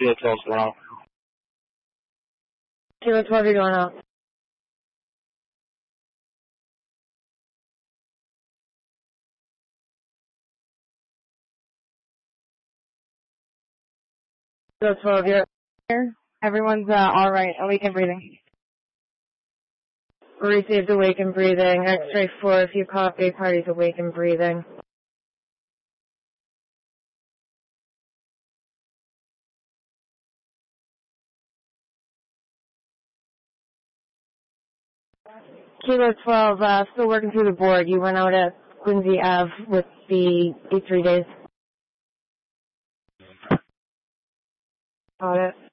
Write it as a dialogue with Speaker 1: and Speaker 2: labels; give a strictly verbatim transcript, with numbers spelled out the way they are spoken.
Speaker 1: Kilo twelve is going out.
Speaker 2: Kilo twelve, you're going out. Kilo twelve, you're here. Everyone's uh, all right. Awake and breathing. Received awake and breathing. X-ray four, if you copy, parties awake and breathing. Kilo twelve, uh, still working through the board. You went out at Quincy Ave with the E three days. Got it.